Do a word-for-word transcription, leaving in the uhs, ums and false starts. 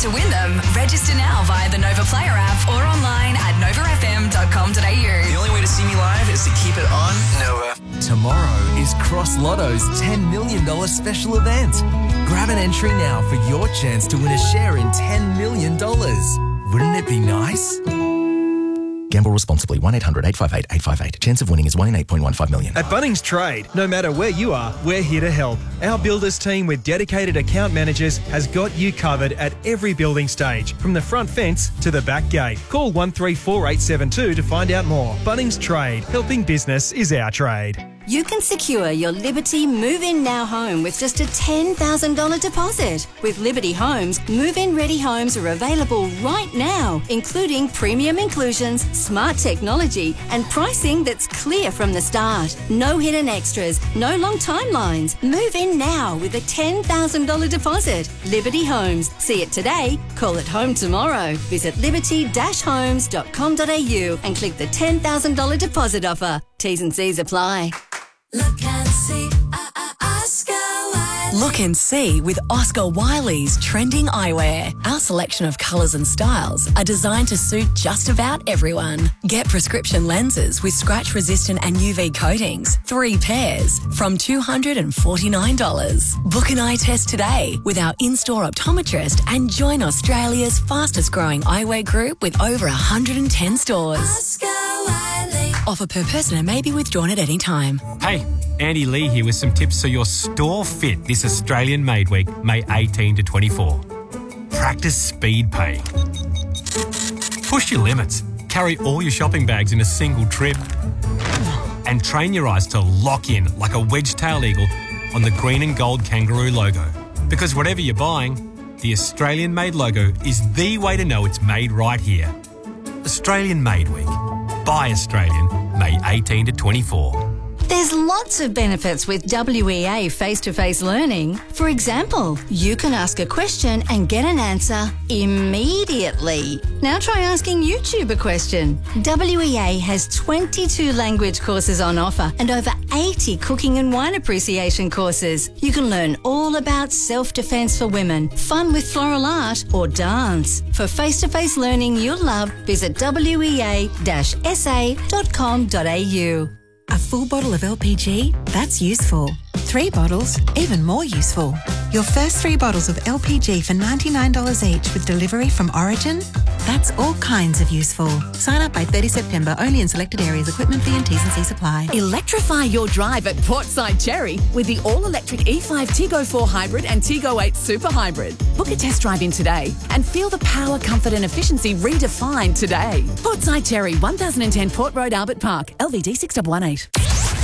To win them, register now via the Nova Player app or online at nova f m dot com dot a u. The only way to see me live is to keep it on Nova. Tomorrow is Cross Lotto's ten million dollars special event. Grab an entry now for your chance to win a share in ten million dollars. Wouldn't it be nice? Gamble responsibly. one eight hundred eight five eight eight five eight. Chance of winning is one in eight point one five million. At Bunnings Trade, no matter where you are, we're here to help. Our builders team with dedicated account managers has got you covered at every building stage, from the front fence to the back gate. Call one three four eight seven two to find out more. Bunnings Trade. Helping business is our trade. You can secure your Liberty Move-In Now home with just a ten thousand dollars deposit. With Liberty Homes, move-in ready homes are available right now, including premium inclusions, smart technology and pricing that's clear from the start. No hidden extras, no long timelines. Move in now with a ten thousand dollars deposit. Liberty Homes. See it today, call it home tomorrow. Visit liberty dash homes dot com dot a u and click the ten thousand dollars deposit offer. T's and C's apply. Look and see, uh, uh, Oscar Wiley. Look and see with Oscar Wiley's trending eyewear. Our selection of colours and styles are designed to suit just about everyone. Get prescription lenses with scratch-resistant and U V coatings, three pairs, from two hundred forty-nine dollars. Book an eye test today with our in-store optometrist and join Australia's fastest-growing eyewear group with over one hundred ten stores. Oscar Wiley. Offer per person and may be withdrawn at any time. Hey, Andy Lee here with some tips so you're store fit this Australian Made Week, May eighteenth to twenty-four. Practice speed paying. Push your limits. Carry all your shopping bags in a single trip. And train your eyes to lock in like a wedge-tailed eagle on the green and gold kangaroo logo. Because whatever you're buying, the Australian Made logo is the way to know it's made right here. Australian Made Week. Buy Australian, May eighteenth to twenty-four. There's lots of benefits with W E A face-to-face learning. For example, you can ask a question and get an answer immediately. Now try asking YouTube a question. W E A has twenty-two language courses on offer and over eighty cooking and wine appreciation courses. You can learn all about self-defense for women, fun with floral art or dance. For face-to-face learning you'll love, visit w e a dash s a dot com dot a u. A full bottle of L P G? That's useful. Three bottles? Even more useful. Your first three bottles of L P G for ninety-nine dollars each with delivery from Origin? That's all kinds of useful. Sign up by thirtieth September, only in selected areas. Equipment fee and T's and C's apply. Electrify your drive at Portside Cherry with the all-electric E five Tiggo four Hybrid and Tiggo eight Super Hybrid. Book a test drive in today and feel the power, comfort and efficiency redefined today. Portside Cherry, one thousand ten Port Road, Albert Park, L V D six one one eight.